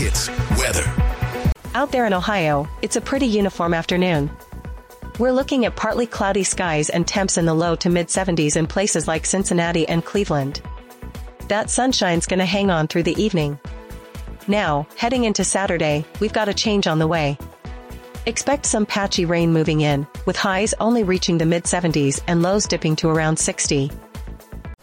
It's weather. Out there in Ohio, it's a pretty uniform afternoon. We're looking at partly cloudy skies and temps in the low to mid-70s in places like Cincinnati and Cleveland. That sunshine's gonna hang on through the evening. Now, heading into Saturday, we've got a change on the way. Expect some patchy rain moving in, with highs only reaching the mid-70s and lows dipping to around 60.